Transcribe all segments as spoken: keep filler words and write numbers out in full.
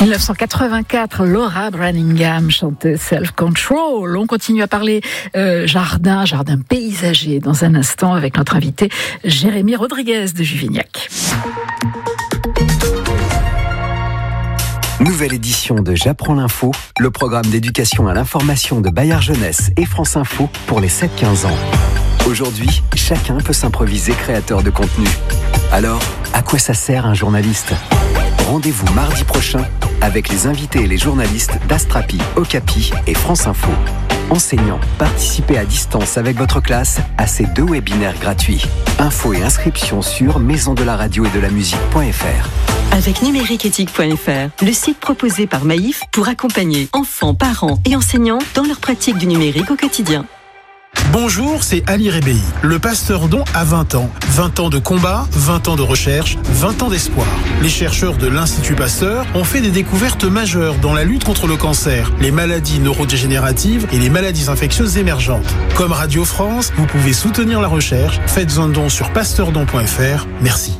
dix-neuf cent quatre-vingt-quatre, Laura Branigan chantait Self Control. On continue à parler euh, jardin, jardin paysager dans un instant avec notre invité Jérémy Rodriguez de Juvignac. Nouvelle édition de J'apprends l'info, le programme d'éducation à l'information de Bayard Jeunesse et France Info pour les sept quinze ans. Aujourd'hui, chacun peut s'improviser créateur de contenu. Alors, à quoi ça sert un journaliste ? Rendez-vous mardi prochain avec les invités et les journalistes d'Astrapi, Okapi et France Info. Enseignants, participez à distance avec votre classe à ces deux webinaires gratuits. Infos et inscriptions sur maison de la radio et de la musique point f r. Avec numériqueéthique point f r, le site proposé par Maïf pour accompagner enfants, parents et enseignants dans leur pratique du numérique au quotidien. Bonjour, c'est Ali Rebéi. Le Pasteur Don a vingt ans. vingt ans de combat, vingt ans de recherche, vingt ans d'espoir. Les chercheurs de l'Institut Pasteur ont fait des découvertes majeures dans la lutte contre le cancer, les maladies neurodégénératives et les maladies infectieuses émergentes. Comme Radio France, vous pouvez soutenir la recherche. Faites un don sur pasteurdon point f r. Merci.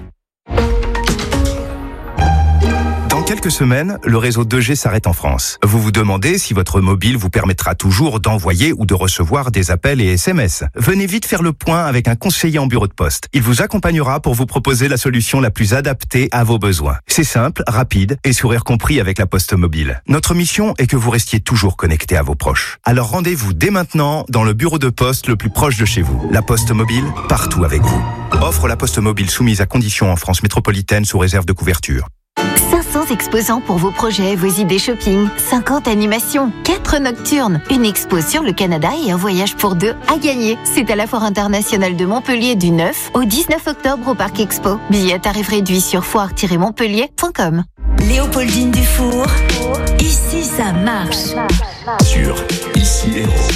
Dans quelques semaines, le réseau deux G s'arrête en France. Vous vous demandez si votre mobile vous permettra toujours d'envoyer ou de recevoir des appels et S M S. Venez vite faire le point avec un conseiller en bureau de poste. Il vous accompagnera pour vous proposer la solution la plus adaptée à vos besoins. C'est simple, rapide et sourire compris avec la Poste Mobile. Notre mission est que vous restiez toujours connecté à vos proches. Alors rendez-vous dès maintenant dans le bureau de poste le plus proche de chez vous. La Poste Mobile, partout avec vous. Offre la Poste Mobile soumise à conditions en France métropolitaine sous réserve de couverture. cinq cents exposants pour vos projets, vos idées shopping, cinquante animations, quatre nocturnes, une expo sur le Canada et un voyage pour deux à gagner. C'est à la Foire internationale de Montpellier du neuf au dix-neuf octobre au Parc Expo. Billets à tarif réduit sur foire tiret montpellier point com. Léopoldine Dufour, ici ça marche. Sur Ici Héros.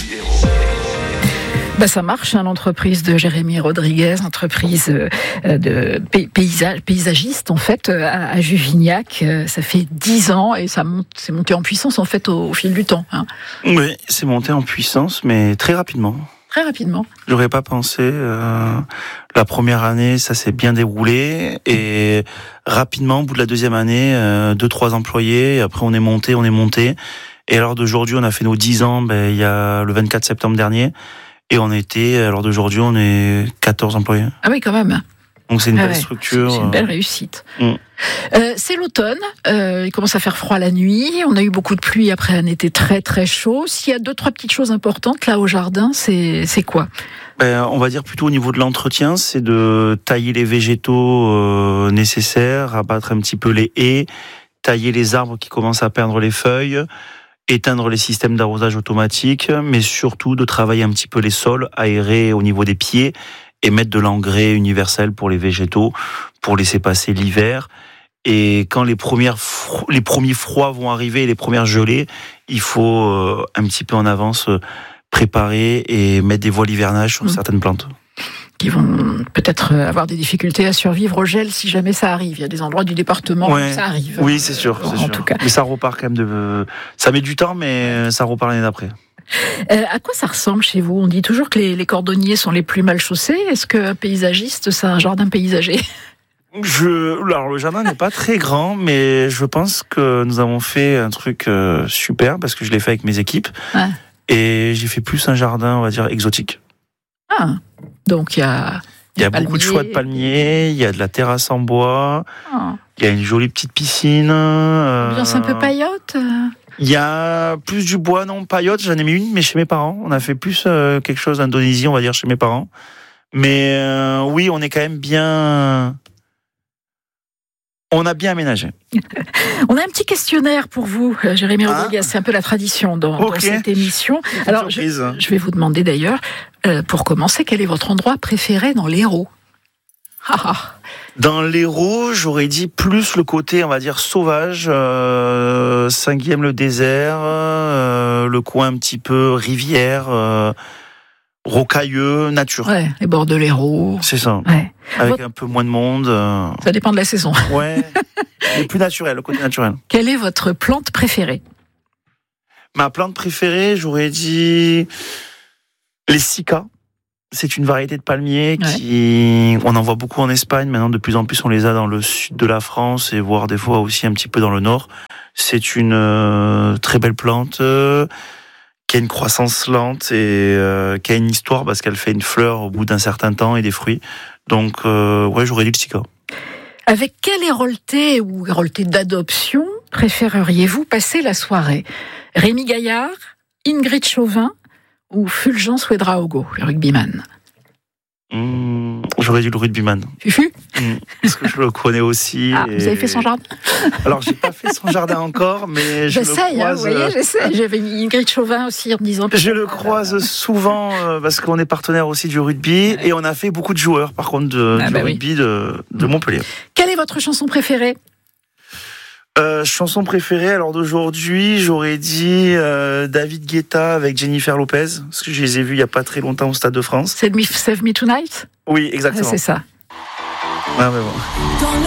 Bah ça marche, hein, l'entreprise de Jérémy Rodriguez, entreprise euh, de paysage, paysagiste en fait à, à Juvignac. Ça fait dix ans et ça monte, c'est monté en puissance en fait au, au fil du temps. Hein. Oui, c'est monté en puissance, mais très rapidement. Très rapidement. J'aurais pas pensé. Euh, la première année, ça s'est bien déroulé et rapidement, au bout de la deuxième année, euh, deux trois employés. Et après, on est monté, on est monté. Et alors d'aujourd'hui, on a fait nos dix ans. Ben il y a le vingt-quatre septembre dernier. Et on était, alors d'aujourd'hui, on est quatorze employés. Ah oui, quand même. Donc c'est une ah belle ouais, structure. C'est une belle réussite. Mmh. Euh, c'est l'automne, euh, il commence à faire froid la nuit, on a eu beaucoup de pluie après un été très très chaud. S'il y a deux, trois petites choses importantes là au jardin, c'est, c'est quoi ? Ben, on va dire plutôt au niveau de l'entretien, c'est de tailler les végétaux euh, nécessaires, abattre un petit peu les haies, tailler les arbres qui commencent à perdre les feuilles, éteindre les systèmes d'arrosage automatique, mais surtout de travailler un petit peu les sols, aérer au niveau des pieds et mettre de l'engrais universel pour les végétaux, pour laisser passer l'hiver. Et quand les premières fro- les premiers froids vont arriver, les premières gelées, il faut euh, un petit peu en avance euh, préparer et mettre des voiles hivernage sur mmh. certaines plantes. Qui vont peut-être avoir des difficultés à survivre au gel si jamais ça arrive. Il y a des endroits du département ouais. où ça arrive. Oui, c'est sûr. En, c'est en sûr. tout cas. Mais ça repart quand même de. Ça met du temps, mais ça repart l'année d'après. Euh, à quoi ça ressemble chez vous ? On dit toujours que les, les cordonniers sont les plus mal chaussés. Est-ce qu'un paysagiste, c'est un jardin paysager ? Je, alors le jardin n'est pas très grand, mais je pense que nous avons fait un truc euh, super parce que je l'ai fait avec mes équipes. Ouais. Et j'ai fait plus un jardin, on va dire, exotique. Ah, donc il y a... Il y a beaucoup de choix de palmiers, il y a de la terrasse en bois, oh. il y a une jolie petite piscine. Euh... Ambiance un peu paillote. Il y a plus du bois, non, paillote, j'en ai mis une, mais chez mes parents. On a fait plus euh, quelque chose d'Indonésie, on va dire, chez mes parents. Mais euh, oui, on est quand même bien... On a bien aménagé. On a un petit questionnaire pour vous, Jérémy Rodriguez. Ah. C'est un peu la tradition dans, okay. dans cette émission. Alors, je, je vais vous demander d'ailleurs, euh, pour commencer, quel est votre endroit préféré dans l'Hérault ? Dans l'Hérault, j'aurais dit plus le côté, on va dire, sauvage, euh, Saint-Guilhem-le-Désert, euh, le coin un petit peu rivière, euh, rocailleux, nature. Ouais, les bords de l'Hérault. C'est ça. Ouais. Avec votre... un peu moins de monde. Euh... Ça dépend de la saison. Ouais. Mais plus naturel, le côté naturel. Quelle est votre plante préférée ? Ma plante préférée, j'aurais dit les cycas. C'est une variété de palmiers ouais. qui, on en voit beaucoup en Espagne. Maintenant, de plus en plus, on les a dans le sud de la France et voire des fois aussi un petit peu dans le nord. C'est une euh, très belle plante euh, qui a une croissance lente et euh, qui a une histoire parce qu'elle fait une fleur au bout d'un certain temps et des fruits. Donc, euh, ouais, j'aurais dit le Sika. Avec quel hérolté ou hérolté d'adoption préféreriez-vous passer la soirée ? Rémi Gaillard, Ingrid Chauvin ou Fulgence Ouedraogo, le rugbyman ? Mmh, j'aurais dit le rugbyman. Fufu ? Mmh, parce que je le connais aussi. Ah, et... vous avez fait son jardin ? Alors, j'ai pas fait son jardin encore, mais je j'essaye, le croise. Hein, vous voyez, j'essaie. J'avais mis Ingrid Chauvin aussi en me disant. Je le croise souvent euh, parce qu'on est partenaire aussi du rugby ouais. et on a fait beaucoup de joueurs, par contre, de, ah, du bah rugby oui. de, de Montpellier. Quelle est votre chanson préférée ? Euh, chanson préférée, alors d'aujourd'hui, j'aurais dit euh, David Guetta avec Jennifer Lopez, parce que je les ai vus il n'y a pas très longtemps au Stade de France. C'est Save Me Tonight ? Oui, exactement. Ah, c'est ça. Ah, mais bon.